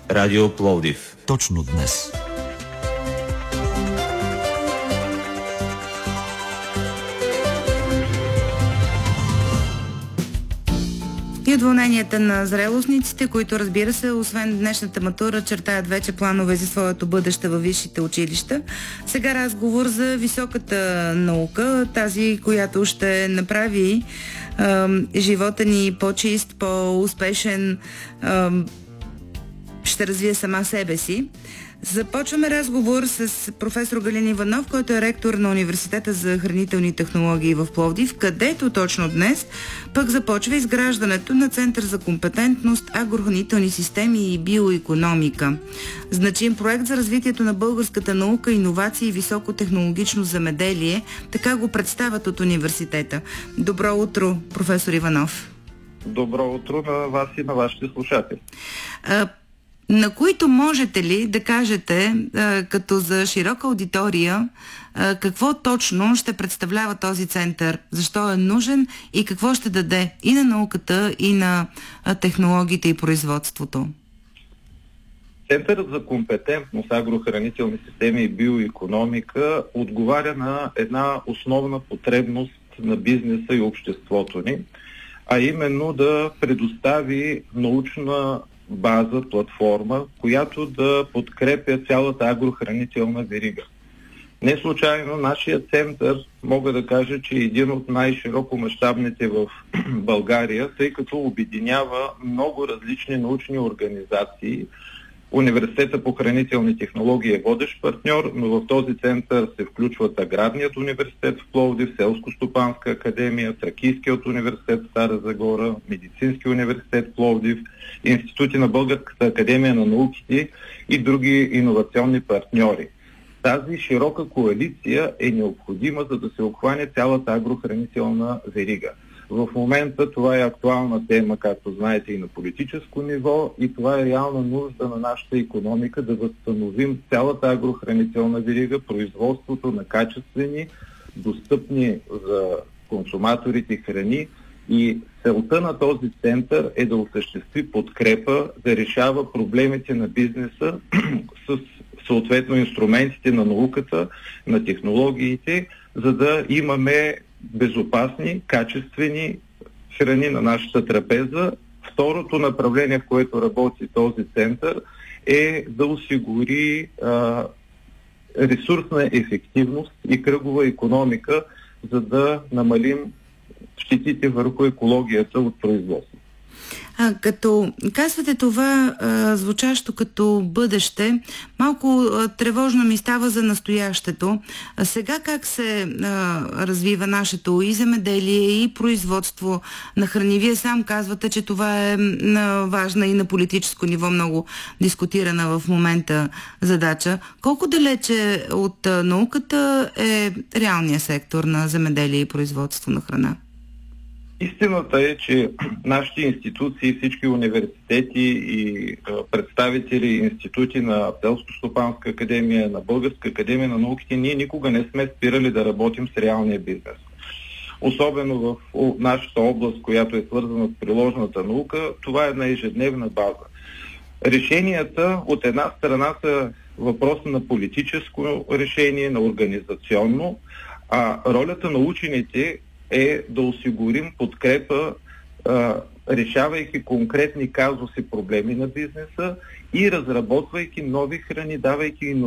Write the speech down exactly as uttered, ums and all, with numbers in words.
Радио Пловдив. Точно днес. И от вълненията на зрелостниците, които, разбира се, освен днешната матура, чертаят вече планове за своето бъдеще във висшите училища. Сега разговор за високата наука, тази, която ще направи е, живота ни по-чист, по-успешен, е, ще развие сама себе си. Започваме разговор с професор Галин Иванов, който е ректор на Университета за хранителни технологии в Пловдив, където точно днес пък започва изграждането на Център за компетентност, агрохранителни системи и биоикономика. Значим проект за развитието на българската наука, иновации и високотехнологично земеделие, така го представят от университета. Добро утро, професор Иванов. Добро утро на вас и на вашите слушатели. А, на които можете ли да кажете, а, като за широка аудитория, а, какво точно ще представлява този център, защо е нужен и какво ще даде и на науката, и на а, технологиите и производството? Центърът за компетентност, агрохранителни системи и биоикономика отговаря на една основна потребност на бизнеса и обществото ни, а именно да предостави научна база, платформа, която да подкрепя цялата агрохранителна верига. Не случайно нашия център, мога да кажа, че е един от най-широкомащабните в България, тъй като обединява много различни научни организации. Университета по хранителни технологии е водещ партньор, но в този център се включват Аграрният университет в Пловдив, Селско-стопанска академия, Тракийският университет в Стара Загора, Медицински университет в Пловдив, институти на Българската академия на науките и други иновационни партньори. Тази широка коалиция е необходима, за да се обхване цялата агрохранителна верига. В момента това е актуална тема, както знаете, и на политическо ниво, и това е реална нужда на нашата икономика да възстановим цялата агрохранителна верига, производството на качествени, достъпни за консуматорите храни, и целта на този център е да осъществи подкрепа, да решава проблемите на бизнеса с съответно инструментите на науката, на технологиите, за да имаме безопасни, качествени храни на нашата трапеза. Второто направление, в което работи този център, е да осигури а, ресурсна ефективност и кръгова икономика, за да намалим щетите върху екологията от производство. А, като казвате това, а, звучащо като бъдеще, малко а, тревожно ми става за настоящето. А сега как се а, развива нашето и земеделие, и производство на храни? Вие сам казвате, че това е а, важна и на политическо ниво много дискутирана в момента задача. Колко далече от а, науката е реалният сектор на земеделие и производство на храна? Истината е, че нашите институции, всички университети и а, представители институти на Селско-стопанска академия, на Българска академия на науките, ние никога не сме спирали да работим с реалния бизнес. Особено в нашата област, която е свързана с приложната наука, това е една ежедневна база. Решенията от една страна са въпрос на политическо решение, на организационно, а ролята на учените е да осигурим подкрепа, а, решавайки конкретни казуси, проблеми на бизнеса и разработвайки нови храни, давайки